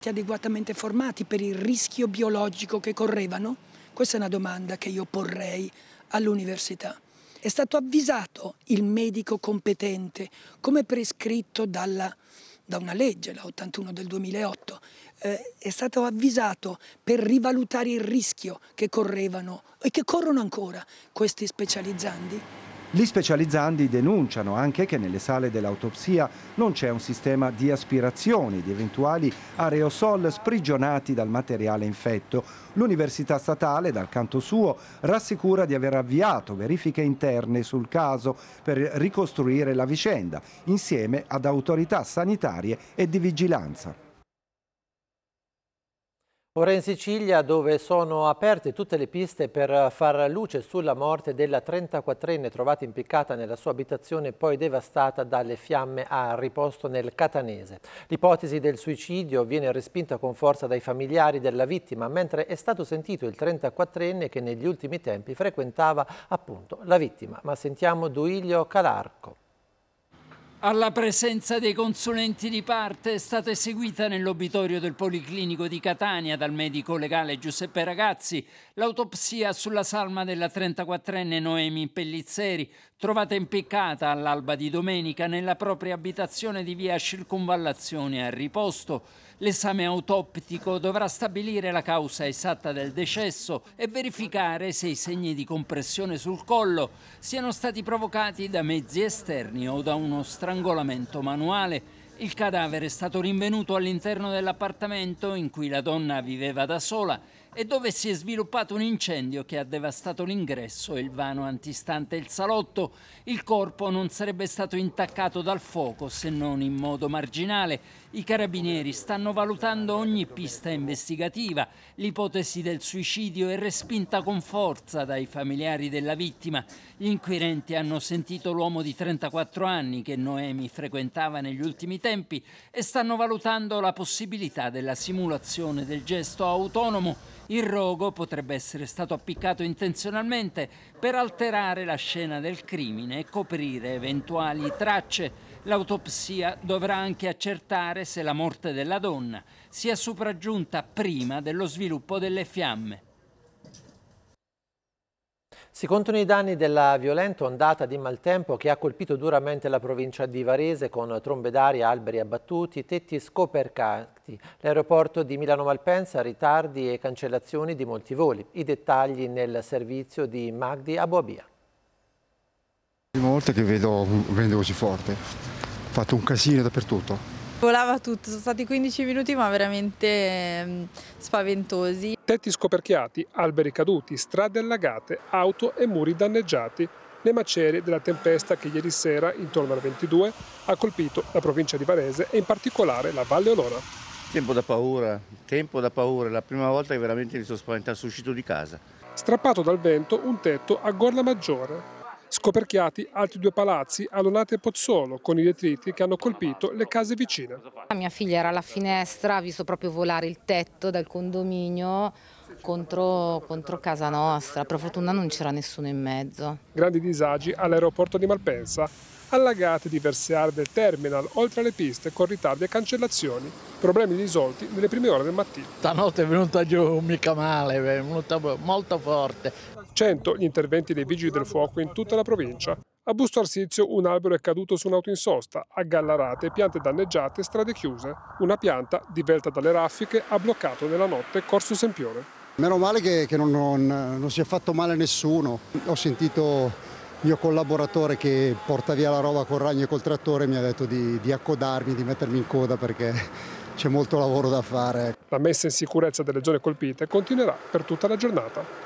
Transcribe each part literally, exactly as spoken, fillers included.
adeguatamente formati per il rischio biologico che correvano? Questa è una domanda che io porrei all'università. È stato avvisato il medico competente, come prescritto dalla, da una legge, la ottantuno del duemilaotto, eh, è stato avvisato per rivalutare il rischio che correvano e che corrono ancora questi specializzandi? Gli specializzandi denunciano anche che nelle sale dell'autopsia non c'è un sistema di aspirazioni di eventuali aerosol sprigionati dal materiale infetto. L'Università Statale, dal canto suo, rassicura di aver avviato verifiche interne sul caso per ricostruire la vicenda, insieme ad autorità sanitarie e di vigilanza. Ora in Sicilia, dove sono aperte tutte le piste per far luce sulla morte della trentaquattrenne trovata impiccata nella sua abitazione e poi devastata dalle fiamme a riposto nel Catanese. L'ipotesi del suicidio viene respinta con forza dai familiari della vittima, mentre è stato sentito il trentaquattrenne che negli ultimi tempi frequentava appunto la vittima. Ma sentiamo Duilio Calarco. Alla presenza dei consulenti di parte è stata eseguita nell'obitorio del Policlinico di Catania dal medico legale Giuseppe Ragazzi l'autopsia sulla salma della trentaquattrenne Noemi Pellizzeri, trovata impiccata all'alba di domenica nella propria abitazione di via Circonvallazione a Riposto. L'esame autoptico dovrà stabilire la causa esatta del decesso e verificare se i segni di compressione sul collo siano stati provocati da mezzi esterni o da uno strangolamento manuale. Il cadavere è stato rinvenuto all'interno dell'appartamento in cui la donna viveva da sola e dove si è sviluppato un incendio che ha devastato l'ingresso e il vano antistante il salotto. Il corpo non sarebbe stato intaccato dal fuoco se non in modo marginale. I carabinieri stanno valutando ogni pista investigativa. L'ipotesi del suicidio è respinta con forza dai familiari della vittima. Gli inquirenti hanno sentito l'uomo di trentaquattro anni che Noemi frequentava negli ultimi tempi e stanno valutando la possibilità della simulazione del gesto autonomo. Il rogo potrebbe essere stato appiccato intenzionalmente per alterare la scena del crimine e coprire eventuali tracce. L'autopsia dovrà anche accertare se la morte della donna sia sopraggiunta prima dello sviluppo delle fiamme. Si contano i danni della violenta ondata di maltempo che ha colpito duramente la provincia di Varese con trombe d'aria, alberi abbattuti, tetti scopercati. L'aeroporto di Milano Malpensa, ritardi e cancellazioni di molti voli. I dettagli nel servizio di Magdi Abuabia. La prima volta che vedo un vento così forte, ho fatto un casino dappertutto. Volava tutto, sono stati quindici minuti ma veramente eh, spaventosi. Tetti scoperchiati, alberi caduti, strade allagate, auto e muri danneggiati. Le macerie della tempesta che ieri sera, intorno alle ventidue, ha colpito la provincia di Varese e in particolare la Valle Olona. Tempo da paura, tempo da paura, è la prima volta che veramente mi sono spaventato, sono uscito di casa. Strappato dal vento un tetto a Gorla Maggiore. Scoperchiati altri due palazzi a Lonate e Pozzolo, con i detriti che hanno colpito le case vicine. Mia figlia era alla finestra, ha visto proprio volare il tetto dal condominio contro, contro casa nostra. Per fortuna non c'era nessuno in mezzo. Grandi disagi all'aeroporto di Malpensa, allagate diverse aree del terminal, oltre alle piste con ritardi e cancellazioni. Problemi risolti nelle prime ore del mattino. Stanotte è venuta giù mica male, è venuta molto forte. cento gli interventi dei vigili del fuoco in tutta la provincia. A Busto Arsizio un albero è caduto su un'auto in sosta, a Gallarate piante danneggiate e strade chiuse. Una pianta, divelta dalle raffiche, ha bloccato nella notte Corso Sempione. Meno male che, che non, non, non si è fatto male a nessuno. Ho sentito il mio collaboratore che porta via la roba col ragno e col trattore, mi ha detto di, di accodarmi, di mettermi in coda perché c'è molto lavoro da fare. La messa in sicurezza delle zone colpite continuerà per tutta la giornata.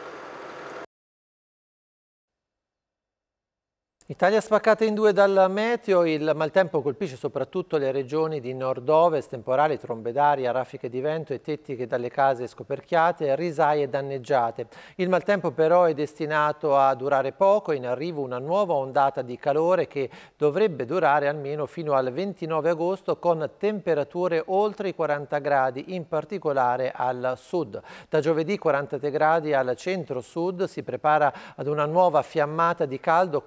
Italia spaccata in due dal meteo, il maltempo colpisce soprattutto le regioni di nord-ovest, temporali, trombe d'aria, raffiche di vento e tetti che dalle case scoperchiate, risaie danneggiate. Il maltempo però è destinato a durare poco, in arrivo una nuova ondata di calore che dovrebbe durare almeno fino al ventinove agosto con temperature oltre i quaranta gradi, in particolare al sud. Da giovedì quarantatré gradi al centro-sud, si prepara ad una nuova fiammata di caldo con punte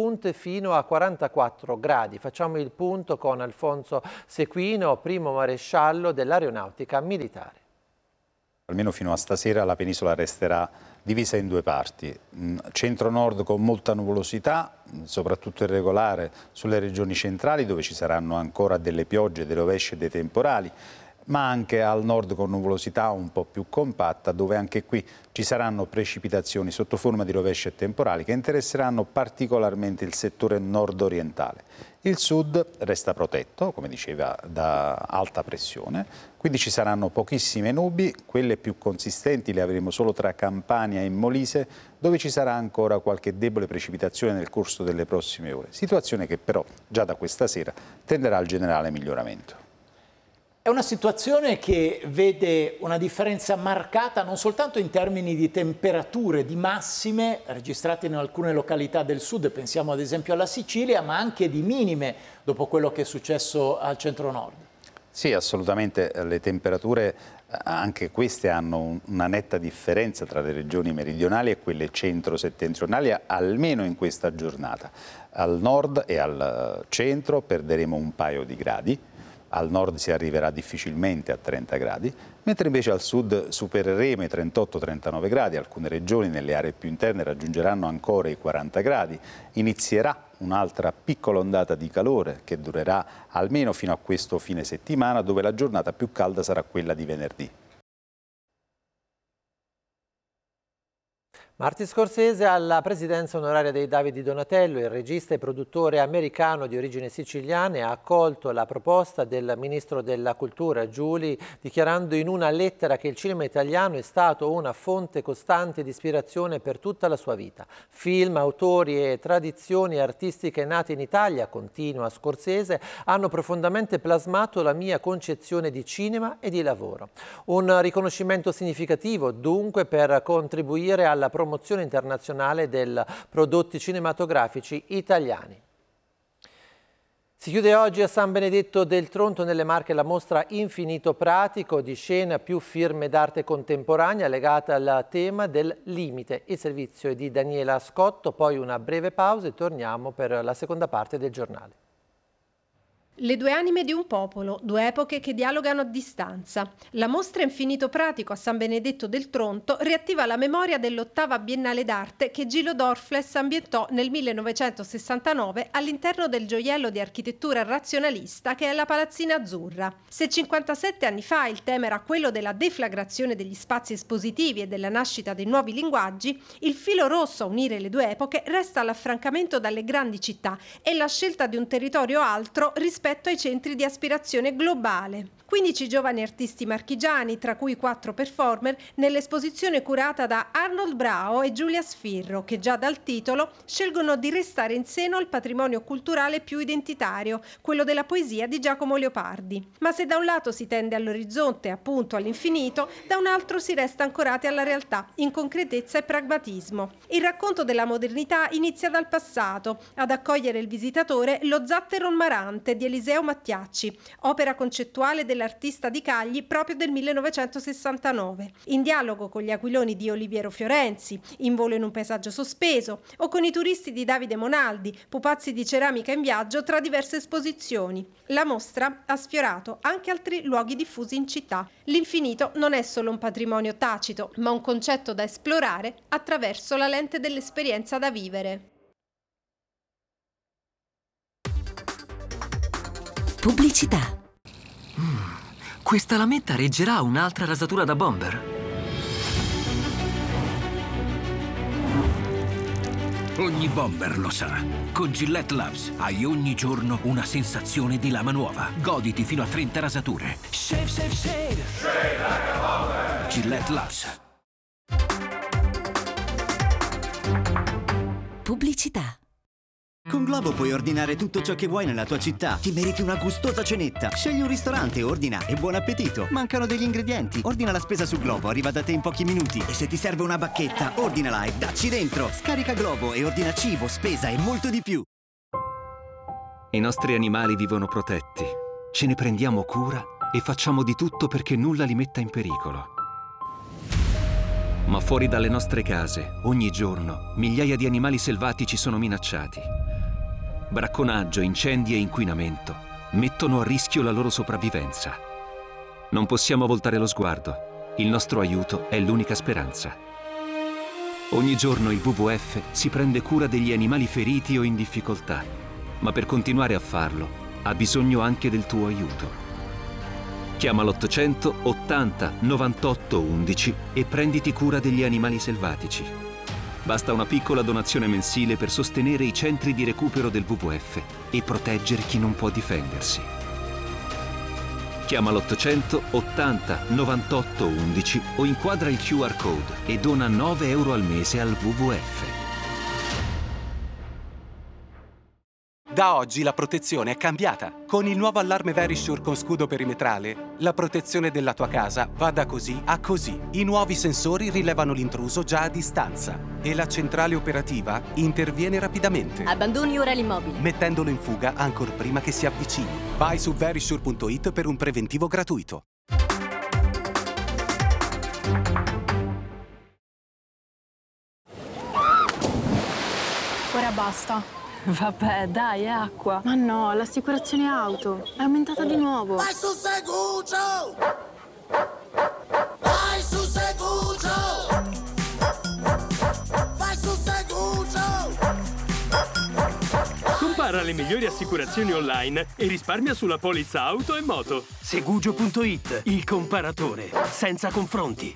punte fino a quarantaquattro gradi. Facciamo il punto con Alfonso Sequino, primo maresciallo dell'Aeronautica Militare. Almeno fino a stasera la penisola resterà divisa in due parti, centro-nord con molta nuvolosità, soprattutto irregolare sulle regioni centrali dove ci saranno ancora delle piogge, delle rovesce e dei temporali, ma anche al nord con nuvolosità un po' più compatta, dove anche qui ci saranno precipitazioni sotto forma di rovesce e temporali che interesseranno particolarmente il settore nord-orientale. Il sud resta protetto, come diceva, da alta pressione, quindi ci saranno pochissime nubi, quelle più consistenti le avremo solo tra Campania e Molise, dove ci sarà ancora qualche debole precipitazione nel corso delle prossime ore, situazione che però già da questa sera tenderà al generale miglioramento. È una situazione che vede una differenza marcata non soltanto in termini di temperature, di massime registrate in alcune località del sud, pensiamo ad esempio alla Sicilia, ma anche di minime dopo quello che è successo al centro-nord. Sì, assolutamente, le temperature anche queste hanno una netta differenza tra le regioni meridionali e quelle centro-settentrionali, almeno in questa giornata. Al nord e al centro perderemo un paio di gradi. Al nord si arriverà difficilmente a trenta gradi, mentre invece al sud supereremo i trentotto trentanove gradi, alcune regioni nelle aree più interne raggiungeranno ancora i quaranta gradi, inizierà un'altra piccola ondata di calore che durerà almeno fino a questo fine settimana, dove la giornata più calda sarà quella di venerdì. Martin Scorsese alla presidenza onoraria dei Davide Donatello, il regista e produttore americano di origine siciliana, ha accolto la proposta del ministro della cultura Giuli, dichiarando in una lettera che il cinema italiano è stato una fonte costante di ispirazione per tutta la sua vita. Film, autori e tradizioni artistiche nate in Italia, continua Scorsese, hanno profondamente plasmato la mia concezione di cinema e di lavoro. Un riconoscimento significativo dunque per contribuire alla promozione internazionale dei prodotti cinematografici italiani. Si chiude oggi a San Benedetto del Tronto nelle Marche la mostra Infinito Pratico, di scena più firme d'arte contemporanea legata al tema del limite. Il servizio è di Daniela Scotto, poi una breve pausa e torniamo per la seconda parte del giornale. Le due anime di un popolo, due epoche che dialogano a distanza. La mostra Infinito Pratico a San Benedetto del Tronto riattiva la memoria dell'ottava Biennale d'Arte che Gillo Dorfles ambientò nel millenovecentosessantanove all'interno del gioiello di architettura razionalista che è la Palazzina Azzurra. Se cinquantasette anni fa il tema era quello della deflagrazione degli spazi espositivi e della nascita dei nuovi linguaggi, il filo rosso a unire le due epoche resta l'affrancamento dalle grandi città e la scelta di un territorio altro rispetto rispetto ai centri di aspirazione globale. quindici giovani artisti marchigiani, tra cui quattro performer, nell'esposizione curata da Arnold Brao e Giulia Sfirro, che già dal titolo scelgono di restare in seno al patrimonio culturale più identitario, quello della poesia di Giacomo Leopardi. Ma se da un lato si tende all'orizzonte, appunto all'infinito, da un altro si resta ancorati alla realtà, in concretezza e pragmatismo. Il racconto della modernità inizia dal passato, ad accogliere il visitatore lo Zattero Marante di Eliseo Mattiacci, opera concettuale dell'artista di Cagli proprio del millenovecentosessantanove, in dialogo con gli aquiloni di Oliviero Fiorenzi, in volo in un paesaggio sospeso, o con i turisti di Davide Monaldi, pupazzi di ceramica in viaggio tra diverse esposizioni. La mostra ha sfiorato anche altri luoghi diffusi in città. L'infinito non è solo un patrimonio tacito, ma un concetto da esplorare attraverso la lente dell'esperienza da vivere. Pubblicità. Mm, questa lametta reggerà un'altra rasatura da bomber. Ogni bomber lo sa. Con Gillette Labs hai ogni giorno una sensazione di lama nuova. Goditi fino a trenta rasature. Shave, shave, shave. Shave like a bomber. Gillette Labs. Pubblicità. Con Glovo puoi ordinare tutto ciò che vuoi nella tua città. Ti meriti una gustosa cenetta. Scegli un ristorante, ordina e buon appetito. Mancano degli ingredienti. Ordina la spesa su Glovo, arriva da te in pochi minuti. E se ti serve una bacchetta, ordinala e dacci dentro. Scarica Glovo e ordina cibo, spesa e molto di più. I nostri animali vivono protetti. Ce ne prendiamo cura e facciamo di tutto perché nulla li metta in pericolo. Ma fuori dalle nostre case, ogni giorno, migliaia di animali selvatici sono minacciati. bracconaggio, incendi e inquinamento mettono a rischio la loro sopravvivenza. Non possiamo voltare lo sguardo. Il nostro aiuto è l'unica speranza. Ogni giorno il W W F si prende cura degli animali feriti o in difficoltà, ma per continuare a farlo ha bisogno anche del tuo aiuto. Chiama l'ottocento ottanta novantotto undici e prenditi cura degli animali selvatici. Basta una piccola donazione mensile per sostenere i centri di recupero del W W F e proteggere chi non può difendersi. Chiama l'ottocento ottanta novantotto undici o inquadra il Q R code e dona nove euro al mese al W W F. Da oggi la protezione è cambiata. Con il nuovo allarme Verisure con scudo perimetrale, la protezione della tua casa va da così a così. I nuovi sensori rilevano l'intruso già a distanza e la centrale operativa interviene rapidamente. Abbandoni ora l'immobile, mettendolo in fuga ancor prima che si avvicini. Vai su verisure punto it per un preventivo gratuito. Ora basta. Vabbè, dai, è acqua. Ma no, l'assicurazione auto è aumentata di nuovo. Vai su Segugio! Vai su Segugio! Vai su Segugio! Compara le migliori assicurazioni online e risparmia sulla polizza auto e moto. Segugio punto it, il comparatore, senza confronti.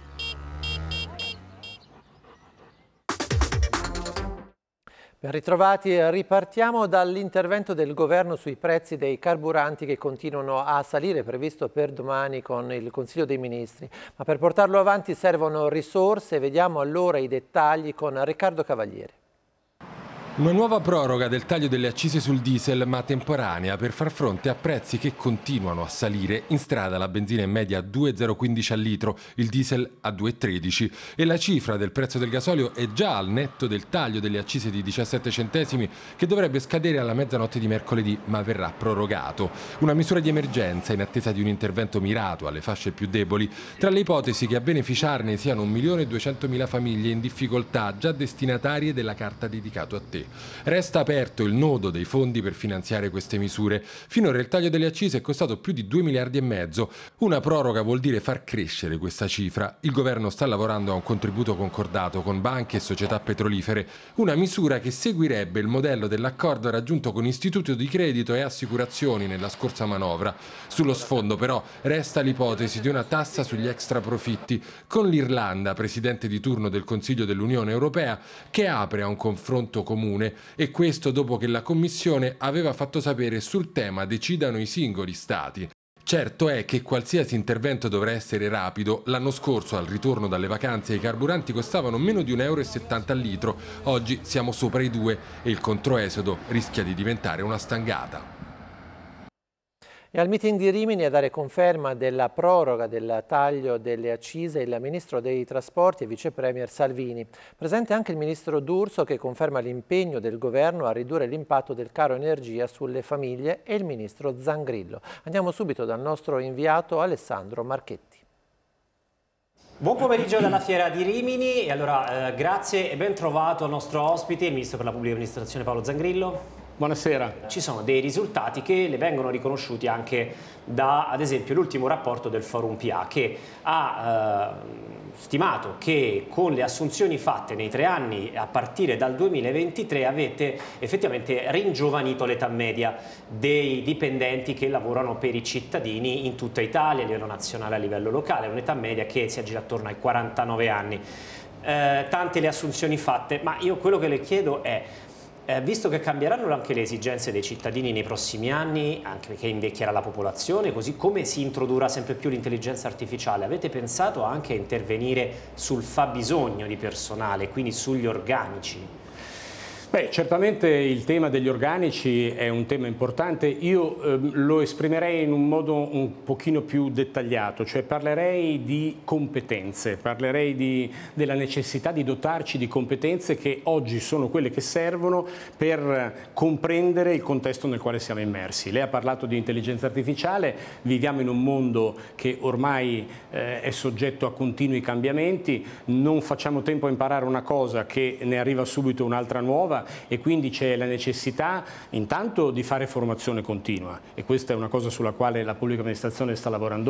Ben ritrovati, ripartiamo dall'intervento del governo sui prezzi dei carburanti che continuano a salire, previsto per domani con il Consiglio dei Ministri. Ma per portarlo avanti servono risorse, vediamo allora i dettagli con Riccardo Cavaliere. Una nuova proroga del taglio delle accise sul diesel, ma temporanea, per far fronte a prezzi che continuano a salire. In strada la benzina in media a due virgola zero quindici al litro, il diesel a due virgola tredici e la cifra del prezzo del gasolio è già al netto del taglio delle accise di diciassette centesimi che dovrebbe scadere alla mezzanotte di mercoledì, ma verrà prorogato. Una misura di emergenza in attesa di un intervento mirato alle fasce più deboli. Tra le ipotesi che a beneficiarne siano un milione e duecentomila famiglie in difficoltà già destinatarie della carta dedicato a te. Resta aperto il nodo dei fondi per finanziare queste misure. Finora il taglio delle accise è costato più di due miliardi e mezzo. Una proroga vuol dire far crescere questa cifra. Il governo sta lavorando a un contributo concordato con banche e società petrolifere, una misura che seguirebbe il modello dell'accordo raggiunto con istituti di credito e assicurazioni nella scorsa manovra. Sullo sfondo però resta l'ipotesi di una tassa sugli extraprofitti, con l'Irlanda, presidente di turno del Consiglio dell'Unione Europea, che apre a un confronto comune. E questo dopo che la Commissione aveva fatto sapere sul tema decidano i singoli Stati. Certo è che qualsiasi intervento dovrà essere rapido. L'anno scorso, al ritorno dalle vacanze, i carburanti costavano meno di un euro e settanta al litro. Oggi siamo sopra i due e il controesodo rischia di diventare una stangata. E al meeting di Rimini a dare conferma della proroga del taglio delle accise il Ministro dei Trasporti e Vice Premier Salvini. Presente anche il Ministro D'Urso che conferma l'impegno del Governo a ridurre l'impatto del caro energia sulle famiglie e il Ministro Zangrillo. Andiamo subito dal nostro inviato Alessandro Marchetti. Buon pomeriggio dalla Fiera di Rimini e allora eh, grazie e ben trovato al nostro ospite, il Ministro per la Pubblica Amministrazione Paolo Zangrillo. Buonasera. Ci sono dei risultati che le vengono riconosciuti anche da, ad esempio, l'ultimo rapporto del Forum P A che ha eh, stimato che con le assunzioni fatte nei tre anni a partire dal duemilaventitré avete effettivamente ringiovanito l'età media dei dipendenti che lavorano per i cittadini in tutta Italia, a livello nazionale e a livello locale, un'età media che si aggira attorno ai quarantanove anni. Eh, tante le assunzioni fatte, ma io quello che le chiedo è: Eh, visto che cambieranno anche le esigenze dei cittadini nei prossimi anni, anche perché invecchierà la popolazione, così come si introdurrà sempre più l'intelligenza artificiale, avete pensato anche a intervenire sul fabbisogno di personale, quindi sugli organici? Beh, certamente il tema degli organici è un tema importante. Io eh, lo esprimerei in un modo un pochino più dettagliato, cioè parlerei di competenze, parlerei di, della necessità di dotarci di competenze che oggi sono quelle che servono per comprendere il contesto nel quale siamo immersi. Lei ha parlato di intelligenza artificiale, viviamo in un mondo che ormai eh, è soggetto a continui cambiamenti, non facciamo tempo a imparare una cosa che ne arriva subito un'altra nuova nuova e quindi c'è la necessità intanto di fare formazione continua, e questa è una cosa sulla quale la pubblica amministrazione sta lavorando